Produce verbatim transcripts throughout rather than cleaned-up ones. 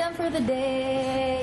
done for the day.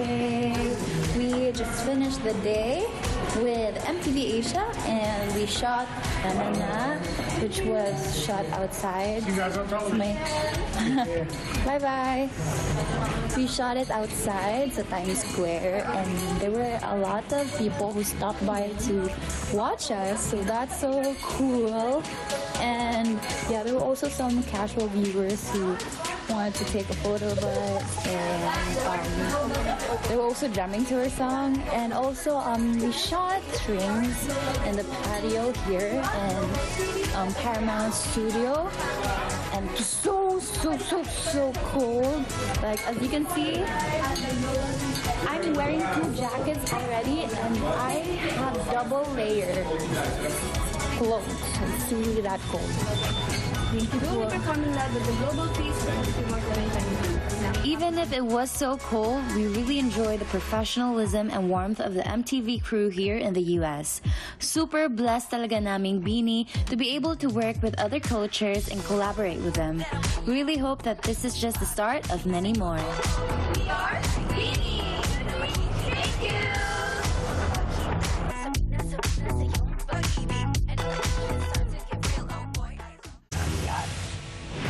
We just finished the day with M T V Asia, and we shot Banana, which was shot outside. My bye bye. We shot it outside the Times Square, and there were a lot of people who stopped by to watch us, so that's so cool. And yeah, there were also some casual viewers who wanted to take a photo of us, and um, they were also jamming to our song. And also um, we shot strings in the patio here in um, Paramount Studio, and so so so so cold. Like, as you can see, I'm wearing two jackets already, and I have double layer clothes. It's really that cold. Even if it was so cold, we really enjoy the professionalism and warmth of the M T V crew here in the U S. Super blessed talaga naming Bini to be able to work with other cultures and collaborate with them. Really hope that this is just the start of many more. We are